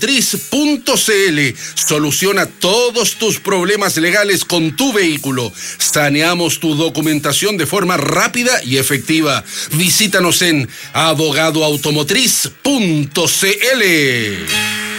Automotriz.cl. Soluciona todos tus problemas legales con tu vehículo. Saneamos tu documentación de forma rápida y efectiva. Visítanos en abogadoautomotriz.cl.